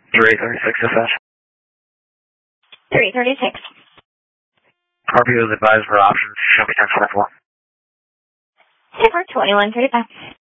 336 FS. 336. RPO is advised for options. Show me 1024. Airport 2135.